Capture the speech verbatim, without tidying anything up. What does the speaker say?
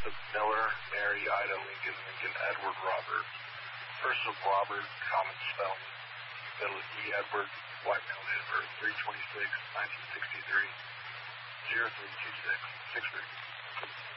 Joseph Miller, Mary Ida Lincoln, Lincoln Edward Robert. First of Robert, common spelling. Middle E. Edward, white male, date of birth, three twenty-six, nineteen sixty-three, zero three two six, six three.